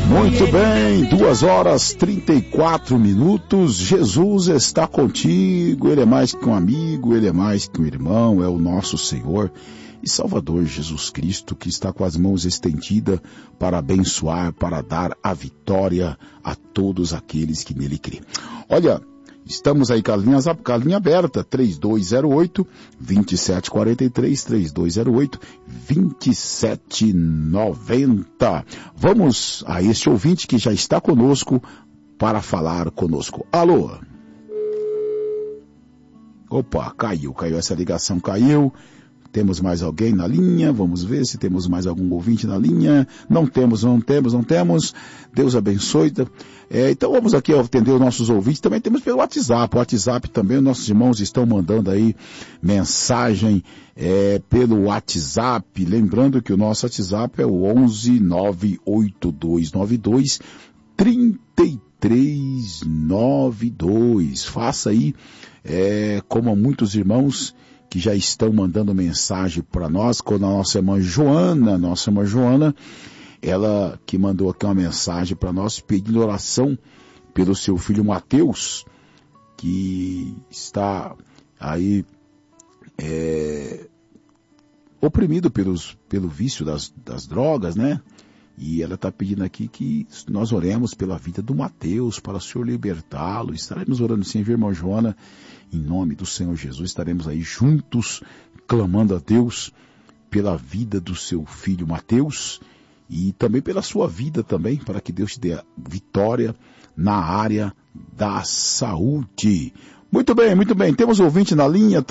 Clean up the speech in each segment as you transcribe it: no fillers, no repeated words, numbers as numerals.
Muito bem, 2h34. Jesus está contigo, Ele é mais que um amigo, Ele é mais que um irmão, é o nosso Senhor e Salvador Jesus Cristo, que está com as mãos estendidas para abençoar, para dar a vitória a todos aqueles que nele crêem. Olha, estamos aí com a linha aberta, 3208-2743, 3208-2790. Vamos a este ouvinte que já está conosco para falar conosco. Alô? Opa, caiu essa ligação, caiu. Temos mais alguém na linha? Vamos ver se temos mais algum ouvinte na linha. Não temos. Deus abençoe. Então vamos aqui atender os nossos ouvintes. Também temos pelo WhatsApp. O WhatsApp também, nossos irmãos estão mandando aí mensagem pelo WhatsApp. Lembrando que o nosso WhatsApp é o 11-98292-3392. Faça aí como muitos irmãos que já estão mandando mensagem para nós, com a nossa irmã Joana, ela que mandou aqui uma mensagem para nós pedindo oração pelo seu filho Mateus, que está aí oprimido pelo vício das drogas, né? E ela está pedindo aqui que nós oremos pela vida do Mateus, para o Senhor libertá-lo. Estaremos orando sim, viu, irmã Joana? Em nome do Senhor Jesus, estaremos aí juntos, clamando a Deus pela vida do seu filho Mateus e também pela sua vida também, para que Deus te dê vitória na área da saúde. Muito bem. Temos ouvinte na linha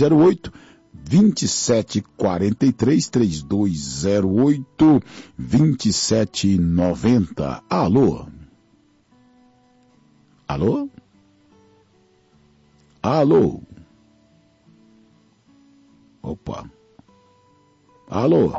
3208-2743, 3208-2790. Alô? Opa. Alô?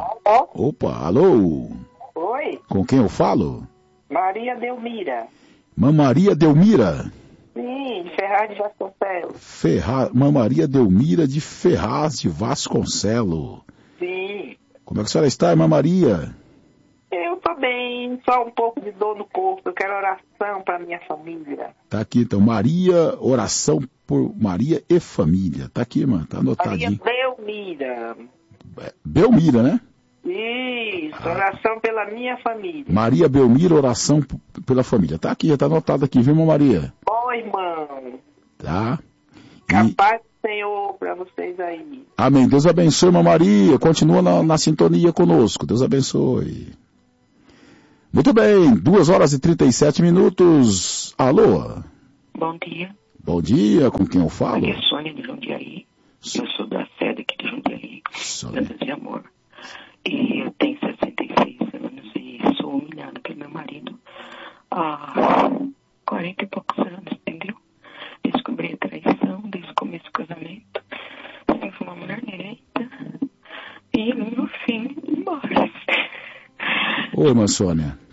Oi? Com quem eu falo? Maria Delmira. Maria Delmira? Sim, de Ferraz de Vasconcelos. Maria Delmira de Ferraz de Vasconcelos. Sim. Como é que a senhora está, irmã Maria? Eu tô bem, só um pouco de dor no corpo. Eu quero oração para minha família. Tá aqui então, Maria, oração por Maria e família. Tá aqui, irmã, tá anotadinho. Maria Belmira. Belmira, né? Isso, oração pela minha família. Maria Belmira, oração pela família. Tá aqui, já tá anotado aqui, viu, irmã Maria? Bom, irmão. Tá. Capaz do Senhor para vocês aí. Amém. Deus abençoe, irmã Maria. Continua na sintonia conosco. Deus abençoe. Muito bem, 2h37. Alô? Bom dia. Bom dia, com quem eu falo? Aqui é Sônia de Jundiaí. Eu sou da sede aqui de Jundiaí, Santa de Amor. E eu tenho 66 anos e sou humilhada pelo meu marido há 40 e poucos anos, entendeu? Descobri a traição desde o começo do casamento. Sempre fui uma mulher direita. E no fim, embora. Oi, irmã Sônia.